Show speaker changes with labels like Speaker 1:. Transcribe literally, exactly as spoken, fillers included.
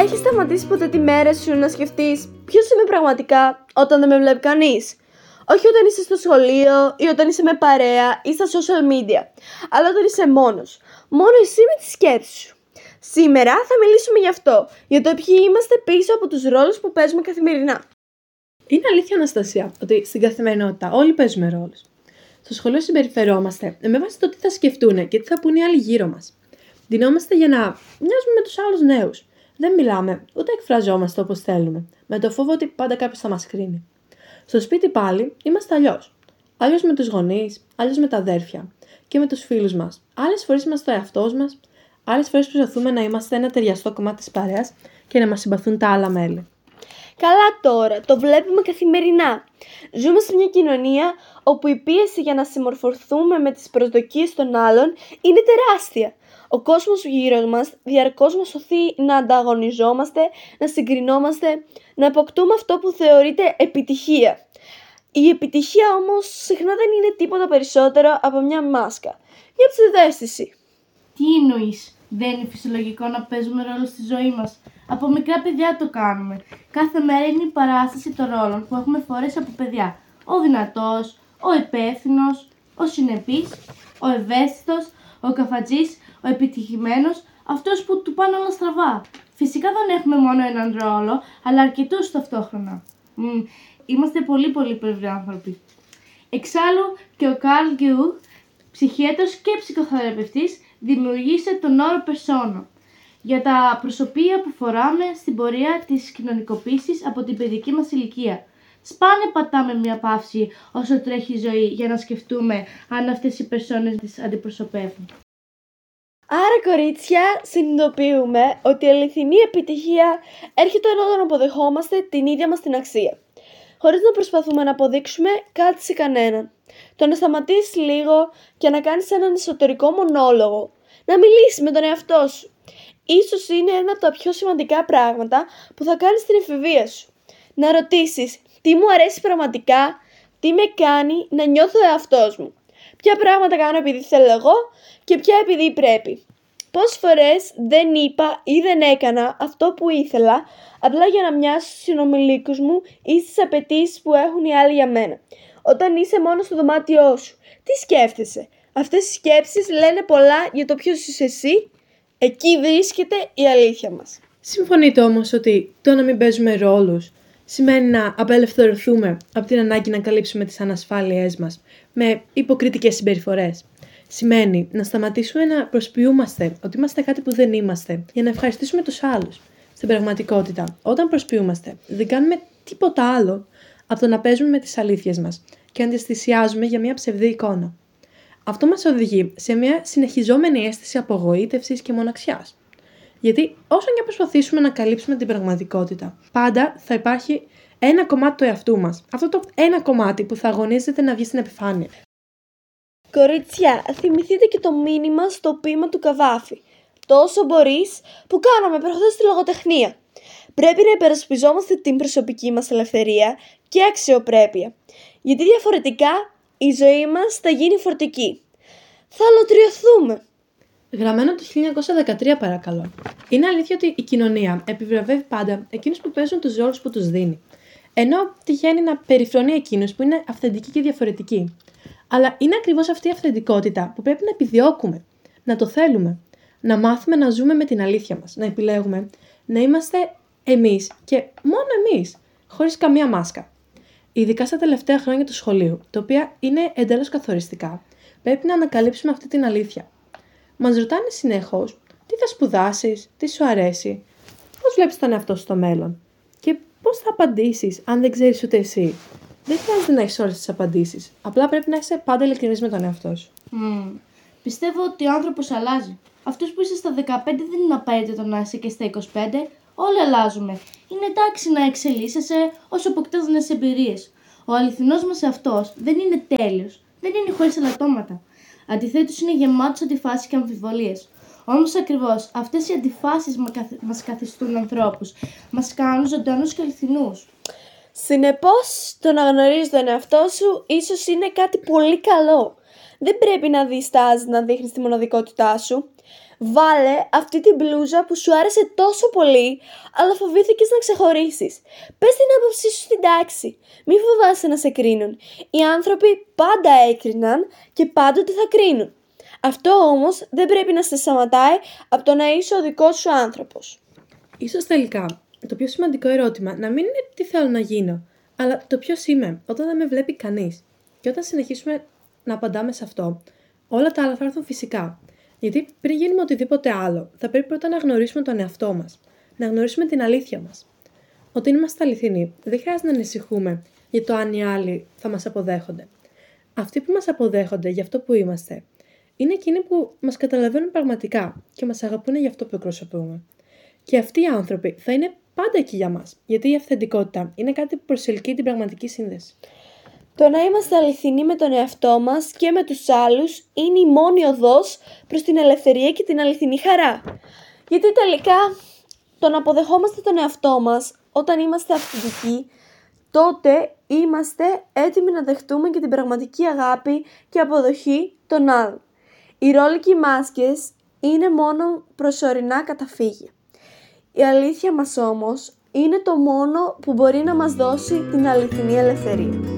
Speaker 1: Έχεις σταματήσει ποτέ τη μέρα σου να σκεφτείς ποιος είμαι πραγματικά όταν δεν με βλέπει κανείς? Όχι όταν είσαι στο σχολείο ή όταν είσαι με παρέα ή στα social media, αλλά όταν είσαι μόνος. Μόνο εσύ με τις σκέψεις σου. Σήμερα θα μιλήσουμε γι' αυτό, για το ποιοι είμαστε πίσω από τους ρόλους που παίζουμε καθημερινά.
Speaker 2: Είναι αλήθεια, Αναστασία, ότι στην καθημερινότητα όλοι παίζουμε ρόλους. Στο σχολείο συμπεριφερόμαστε με βάση το τι θα σκεφτούν και τι θα πούνε οι άλλοι γύρω μας. Ντυνόμαστε για να μοιάζουμε με τους άλλους νέους. Δεν μιλάμε, ούτε εκφραζόμαστε όπως θέλουμε, με το φόβο ότι πάντα κάποιος θα μας κρίνει. Στο σπίτι πάλι είμαστε αλλιώς. Αλλιώς με τους γονείς, αλλιώς με τα αδέρφια και με τους φίλους μας. Άλλες φορές είμαστε ο εαυτός μας, άλλες φορές προσπαθούμε να είμαστε ένα ταιριαστό κομμάτι της παρέας και να μας συμπαθούν τα άλλα μέλη.
Speaker 1: Καλά τώρα, το βλέπουμε καθημερινά. Ζούμε σε μια κοινωνία όπου η πίεση για να συμμορφωθούμε με τις προσδοκίες των άλλων είναι τεράστια. Ο κόσμος γύρω μας διαρκώς μας οθεί να ανταγωνιζόμαστε, να συγκρινόμαστε, να αποκτούμε αυτό που θεωρείται επιτυχία. Η επιτυχία όμως συχνά δεν είναι τίποτα περισσότερο από μια μάσκα, μια ψευδαίσθηση.
Speaker 3: Τι εννοείς? Δεν είναι φυσιολογικό να παίζουμε ρόλο στη ζωή μας? Από μικρά παιδιά το κάνουμε. Κάθε μέρα είναι η παράσταση των ρόλων που έχουμε φορέσει από παιδιά. Ο δυνατός, ο υπεύθυνος, ο συνεπής, ο ευαίσθητος, ο καφατζής, ο επιτυχημένος, αυτός που του πάνε όλα στραβά. Φυσικά δεν έχουμε μόνο έναν ρόλο, αλλά αρκετούς ταυτόχρονα. Mm, είμαστε πολύ πολύ πλευροί άνθρωποι. Εξάλλου και ο Καρλ Γιούγκ, ψυχίατρος και ψυχοθεραπευτής, δημιουργήσε τον όρο persona για τα προσωπία που φοράμε στην πορεία της κοινωνικοποίησης από την παιδική μας ηλικία. Σπάνια πατάμε μια παύση όσο τρέχει η ζωή για να σκεφτούμε αν αυτές οι περσόνες τις αντιπροσωπεύουν.
Speaker 1: Άρα, κορίτσια, συνειδητοποιούμε ότι η αληθινή επιτυχία έρχεται όταν αποδεχόμαστε την ίδια μας την αξία, χωρίς να προσπαθούμε να αποδείξουμε κάτι σε κανέναν. Το να σταματήσεις λίγο και να κάνεις έναν εσωτερικό μονόλογο, να μιλήσεις με τον εαυτό σου, ίσως είναι ένα από τα πιο σημαντικά πράγματα που θα κάνεις στην εφηβεία σου. Να ρωτήσεις τι μου αρέσει πραγματικά, τι με κάνει να νιώθω εαυτός μου, ποια πράγματα κάνω επειδή θέλω εγώ και ποια επειδή πρέπει. Πόσες φορές δεν είπα ή δεν έκανα αυτό που ήθελα απλά για να μοιάσω στους συνομιλίκους μου ή στις απαιτήσεις που έχουν οι άλλοι για μένα. Όταν είσαι μόνο στο δωμάτιό σου, τι σκέφτεσαι? Αυτές οι σκέψεις λένε πολλά για το ποιος είσαι εσύ. Εκεί βρίσκεται η αλήθεια μας.
Speaker 2: Συμφωνείτε όμως ότι το να μην παίζουμε ρόλους σημαίνει να απελευθερωθούμε από την ανάγκη να καλύψουμε τις ανασφάλειές μας με υποκριτικές συμπεριφορές? Σημαίνει να σταματήσουμε να προσποιούμαστε ότι είμαστε κάτι που δεν είμαστε για να ευχαριστήσουμε τους άλλους. Στην πραγματικότητα, όταν προσποιούμαστε, δεν κάνουμε τίποτα άλλο από το να παίζουμε με τις αλήθειες μας και να τις θυσιάζουμε για μια ψευδή εικόνα. Αυτό μας οδηγεί σε μια συνεχιζόμενη αίσθηση απογοήτευσης και μοναξιάς. Γιατί όσο και προσπαθήσουμε να καλύψουμε την πραγματικότητα, πάντα θα υπάρχει ένα κομμάτι του εαυτού μας. Αυτό το ένα κομμάτι που θα αγωνίζεται να βγει στην επιφάνεια.
Speaker 1: Κορίτσια, θυμηθείτε και το μήνυμα στο ποίημα του Καβάφη. Τόσο μπορείς που κάναμε προχθές στη λογοτεχνία. Πρέπει να υπερασπιζόμαστε την προσωπική μας ελευθερία και αξιοπρέπεια. Γιατί διαφορετικά η ζωή μας θα γίνει φορτική. Θα αλωτριωθούμε.
Speaker 2: Γραμμένο το χίλια εννιακόσια δεκατρία, παρακαλώ. Είναι αλήθεια ότι η κοινωνία επιβραβεύει πάντα εκείνους που παίζουν τους ρόλους που τους δίνει. Ενώ τυχαίνει να περιφρονεί εκείνους που είναι αυθεντικοί και διαφορετικοί. Αλλά είναι ακριβώς αυτή η αυθεντικότητα που πρέπει να επιδιώκουμε, να το θέλουμε, να μάθουμε να ζούμε με την αλήθεια μας, να επιλέγουμε να είμαστε εμείς και μόνο εμείς, χωρίς καμία μάσκα. Ειδικά στα τελευταία χρόνια του σχολείου, τα οποία είναι εντελώς καθοριστικά, πρέπει να ανακαλύψουμε αυτή την αλήθεια. Μας ρωτάνε συνεχώς τι θα σπουδάσεις, τι σου αρέσει, πώς βλέπεις τον εαυτό σου στο μέλλον και πώς θα απαντήσεις αν δεν ξέρεις ούτε εσύ. Δεν χρειάζεται να έχεις όλες τις απαντήσεις. Απλά πρέπει να είσαι πάντα ειλικρινής με τον εαυτό σου.
Speaker 3: Mm. Πιστεύω ότι ο άνθρωπος αλλάζει. Αυτός που είσαι στα δεκαπέντε δεν είναι απαραίτητο να είσαι και στα είκοσι πέντε. Όλοι αλλάζουμε. Είναι εντάξει να εξελίσσεσαι όσο αποκτάς νέες εμπειρίες. Ο αληθινός μας εαυτός δεν είναι τέλειος. Δεν είναι χωρίς ελαττώματα. Αντιθέτως, είναι γεμάτος αντιφάσεις και αμφιβολίες. Όμως ακριβώς αυτές οι αντιφάσεις μας καθιστούν ανθρώπους. Μας κάνουν ζωντανούς και αληθινούς.
Speaker 1: Συνεπώς, το να γνωρίζεις τον εαυτό σου ίσως είναι κάτι πολύ καλό. Δεν πρέπει να διστάζεις να δείχνεις τη μοναδικότητά σου. Βάλε αυτή την μπλούζα που σου άρεσε τόσο πολύ, αλλά φοβήθηκες να ξεχωρίσεις. Πες την άποψή σου στην τάξη. Μη φοβάσαι να σε κρίνουν. Οι άνθρωποι πάντα έκριναν και πάντοτε θα κρίνουν. Αυτό όμως δεν πρέπει να σε σταματάει από το να είσαι ο δικός σου άνθρωπος.
Speaker 2: Ίσως τελικά το πιο σημαντικό ερώτημα να μην είναι τι θέλω να γίνω, αλλά το ποιος είμαι όταν δεν με βλέπει κανείς. Και όταν συνεχίσουμε να απαντάμε σε αυτό, όλα τα άλλα θα έρθουν φυσικά. Γιατί πριν γίνουμε οτιδήποτε άλλο, θα πρέπει πρώτα να γνωρίσουμε τον εαυτό μας, να γνωρίσουμε την αλήθεια μας. Όταν είμαστε αληθινοί, δεν χρειάζεται να ανησυχούμε για το αν οι άλλοι θα μας αποδέχονται. Αυτοί που μας αποδέχονται για αυτό που είμαστε, είναι εκείνοι που μας καταλαβαίνουν πραγματικά και μας αγαπούν για αυτό που εκπροσωπούμε. Και αυτοί οι άνθρωποι θα είναι πάντα εκεί για μας, γιατί η αυθεντικότητα είναι κάτι που προσελκύει την πραγματική σύνδεση.
Speaker 1: Το να είμαστε αληθινοί με τον εαυτό μας και με τους άλλους είναι η μόνη οδός προς την ελευθερία και την αληθινή χαρά. Γιατί τελικά το να αποδεχόμαστε τον εαυτό μας όταν είμαστε αυθεντικοί, τότε είμαστε έτοιμοι να δεχτούμε και την πραγματική αγάπη και αποδοχή των άλλων. Οι ρόλοι και οι μάσκες είναι μόνο προσωρινά καταφύγια. Η αλήθεια μας όμως είναι το μόνο που μπορεί να μας δώσει την αληθινή ελευθερία.